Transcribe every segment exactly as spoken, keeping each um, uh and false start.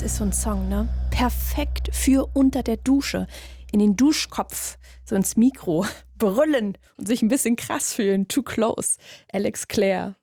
Das ist so ein Song, ne? Perfekt für unter der Dusche. In den Duschkopf, so ins Mikro, brüllen und sich ein bisschen krass fühlen. Too Close, Alex Clare.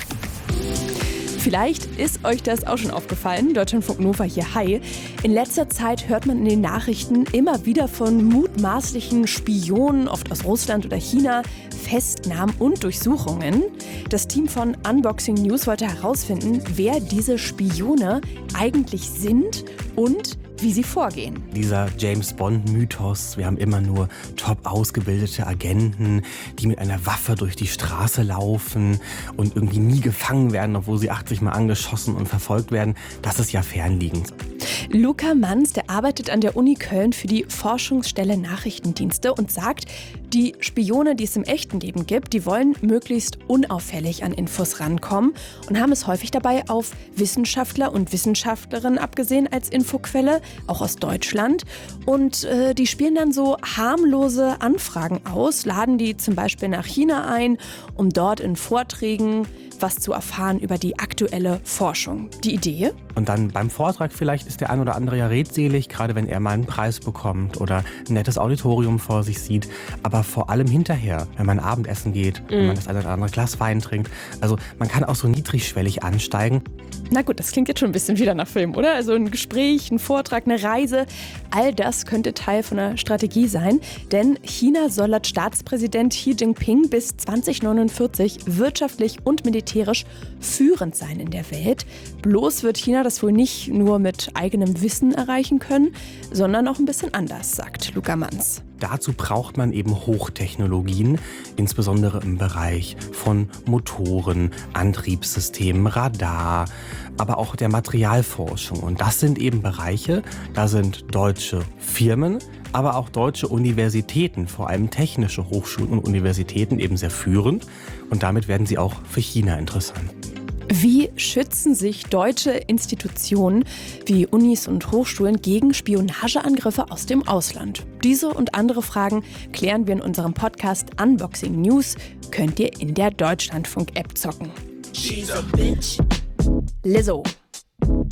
Vielleicht ist euch das auch schon aufgefallen, Deutschlandfunk Nova hier, hi. In letzter Zeit hört man in den Nachrichten immer wieder von mutmaßlichen Spionen, oft aus Russland oder China, Festnahmen und Durchsuchungen. Das Team von Unboxing News wollte herausfinden, wer diese Spione eigentlich sind und wie sie vorgehen. Dieser James-Bond-Mythos, wir haben immer nur top ausgebildete Agenten, die mit einer Waffe durch die Straße laufen und irgendwie nie gefangen werden, obwohl sie achtzig Mal angeschossen und verfolgt werden, das ist ja fernliegend. Luca Manz, der arbeitet an der Uni Köln für die Forschungsstelle Nachrichtendienste und sagt, die Spione, die es im echten Leben gibt, die wollen möglichst unauffällig an Infos rankommen und haben es häufig dabei auf Wissenschaftler und Wissenschaftlerinnen abgesehen als Infoquelle, auch aus Deutschland. Und äh, die spielen dann so harmlose Anfragen aus, laden die zum Beispiel nach China ein, um dort in Vorträgen was zu erfahren über die aktuelle Forschung. Die Idee? Und dann beim Vortrag vielleicht ist der ein oder andere ja redselig, gerade wenn er mal einen Preis bekommt oder ein nettes Auditorium vor sich sieht. Aber vor allem hinterher, wenn man Abendessen geht, mm. wenn man das eine oder andere Glas Wein trinkt. Also man kann auch so niedrigschwellig ansteigen. Na gut, das klingt jetzt schon ein bisschen wieder nach Film, oder? Also ein Gespräch, ein Vortrag, eine Reise, all das könnte Teil von einer Strategie sein. Denn China soll laut Staatspräsident Xi Jinping bis zwanzig neunundvierzig wirtschaftlich und militärisch führend sein in der Welt. Bloß wird China das wohl nicht nur mit eigenem Wissen erreichen können, sondern auch ein bisschen anders, sagt Luca Manz. Dazu braucht man eben Hochtechnologien, insbesondere im Bereich von Motoren, Antriebssystemen, Radar, aber auch der Materialforschung. Und das sind eben Bereiche, da sind deutsche Firmen, aber auch deutsche Universitäten, vor allem technische Hochschulen und Universitäten eben sehr führend. Und damit werden sie auch für China interessant. Wie schützen sich deutsche Institutionen wie Unis und Hochschulen gegen Spionageangriffe aus dem Ausland? Diese und andere Fragen klären wir in unserem Podcast Unboxing News. Könnt ihr in der Deutschlandfunk-App zocken. She's a bitch. Lizzo.